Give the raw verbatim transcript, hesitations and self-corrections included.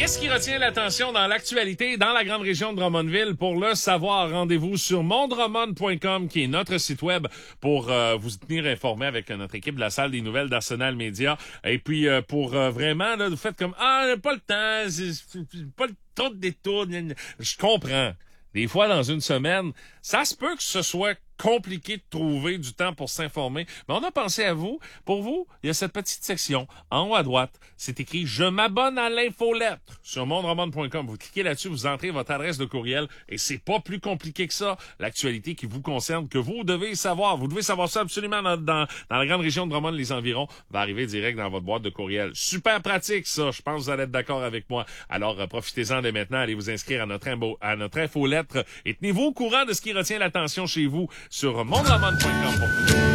Qu'est-ce qui retient l'attention dans l'actualité dans la grande région de Drummondville? Pour le savoir, rendez-vous sur mondrummond point com, qui est notre site web, pour euh, vous tenir informé avec notre équipe de la salle des nouvelles d'Arsenal Média. Et puis, euh, pour euh, vraiment, là, vous faites comme, ah, pas le temps, c'est, c'est pas le trop de détours. Je comprends. Des fois, dans une semaine, ça se peut que ce soit compliqué de trouver du temps pour s'informer. Mais on a pensé à vous. Pour vous, il y a cette petite section en haut à droite. C'est écrit « Je m'abonne à l'infolettre » sur mondrummond point com. Vous cliquez là-dessus, vous entrez votre adresse de courriel et c'est pas plus compliqué que ça. L'actualité qui vous concerne, que vous devez savoir. Vous devez savoir ça absolument dans, dans, dans la grande région de Drummond, les environs, va arriver direct dans votre boîte de courriel. Super pratique, ça. Je pense que vous allez être d'accord avec moi. Alors, euh, profitez-en dès maintenant. Allez vous inscrire à notre, imbo, à notre infolettre et tenez-vous au courant de ce qui retient l'attention chez vous sur mondrummond point com.